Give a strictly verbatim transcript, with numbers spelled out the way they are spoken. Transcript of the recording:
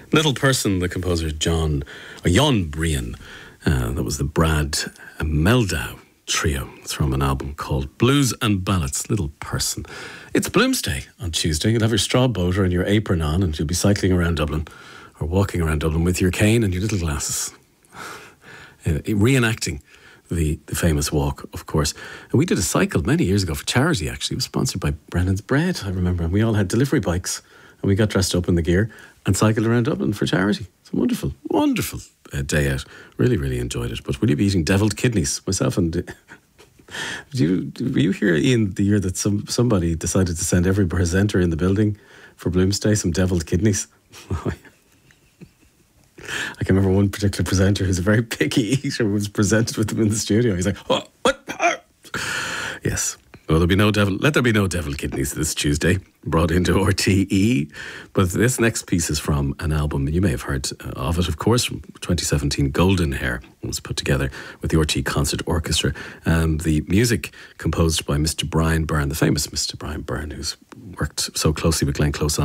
Little Person, the composer John, or Jon Brion. Uh, that was the Brad Meldau trio. It's from an album called Blues and Ballads, Little Person. It's Bloomsday on Tuesday. You'll have your straw boater and your apron on, and you'll be cycling around Dublin or walking around Dublin with your cane and your little glasses. Uh, reenacting the, the famous walk, of course. And we did a cycle many years ago for charity, actually. It was sponsored by Brennan's Bread, I remember. And we all had delivery bikes, and we got dressed up in the gear and cycled around Dublin for charity. It's a wonderful, wonderful uh, day out. Really, really enjoyed it. But will you be eating devilled kidneys? Myself and... Did you, were you here, Ian, the year that some somebody decided to send every presenter in the building for Bloomsday some devilled kidneys? I can remember one particular presenter who's a very picky eater was presented with them in the studio. He's like, oh, what? Ah. Yes. Well, there'll be no devil. Let there be no devil kidneys this Tuesday, brought into R T E. But this next piece is from an album you may have heard of it, of course, from twenty seventeen. Golden Hair. It was put together with the R T E Concert Orchestra. Um, the music composed by Mister Brian Byrne, the famous Mister Brian Byrne, who's worked so closely with Glenn Close